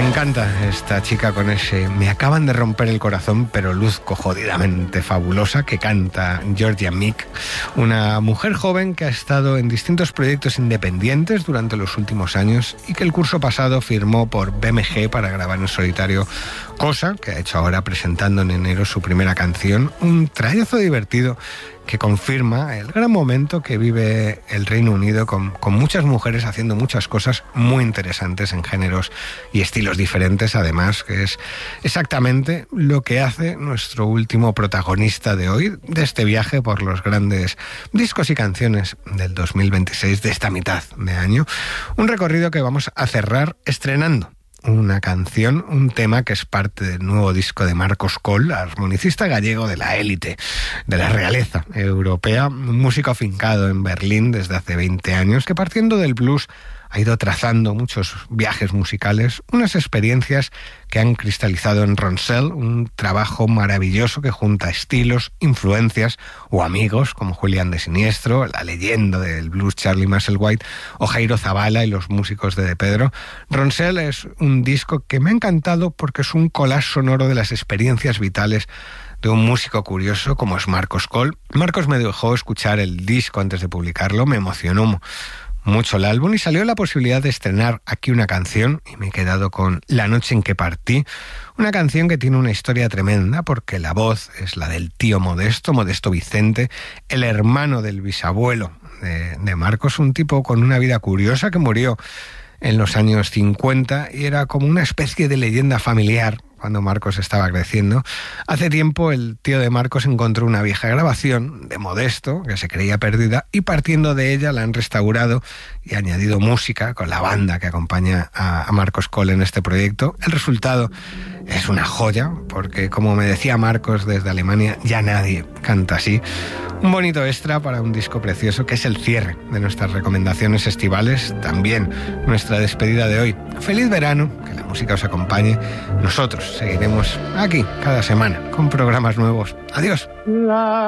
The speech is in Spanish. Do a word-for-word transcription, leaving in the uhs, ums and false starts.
encanta esta chica con ese "me acaban de romper el corazón, pero luzco jodidamente fabulosa" que canta Georgia Meek, una mujer joven que ha estado en distintos proyectos independientes durante los últimos años y que el curso pasado firmó por B M G para grabar en solitario Cosa, que ha hecho ahora presentando en enero su primera canción, un trayazo divertido que confirma el gran momento que vive el Reino Unido con, con muchas mujeres haciendo muchas cosas muy interesantes en géneros y estilos diferentes, además, que es exactamente lo que hace nuestro último protagonista de hoy, de este viaje por los grandes discos y canciones del dos mil veintiséis, de esta mitad de año. Un recorrido que vamos a cerrar estrenando una canción, un tema que es parte del nuevo disco de Marcos Coll, armonicista gallego de la élite, de la realeza europea, un músico afincado en Berlín desde hace veinte años, que partiendo del blues ha ido trazando muchos viajes musicales, unas experiencias que han cristalizado en Ronsel, un trabajo maravilloso que junta estilos, influencias o amigos como Julián de Siniestro, la leyenda del blues Charlie Musselwhite o Jairo Zavala y los músicos de De Pedro. Ronsel es un disco que me ha encantado porque es un collage sonoro de las experiencias vitales de un músico curioso como es Marcos Coll. Marcos me dejó escuchar el disco antes de publicarlo, me emocionó mucho el álbum y salió la posibilidad de estrenar aquí una canción y me he quedado con La noche en que partí, una canción que tiene una historia tremenda porque la voz es la del tío Modesto, Modesto Vicente, el hermano del bisabuelo de, de Marcos, un tipo con una vida curiosa que murió en los años cincuenta y era como una especie de leyenda familiar cuando Marcos estaba creciendo. Hace tiempo el tío de Marcos encontró una vieja grabación de Modesto que se creía perdida y partiendo de ella la han restaurado y añadido música con la banda que acompaña a, a Marcos Coll en este proyecto. El resultado es una joya porque, como me decía Marcos desde Alemania, ya nadie canta así. Un bonito extra para un disco precioso que es el cierre de nuestras recomendaciones estivales, también nuestra despedida de hoy. Feliz verano, que la música os acompañe. Nosotros seguiremos aquí cada semana con programas nuevos. Adiós.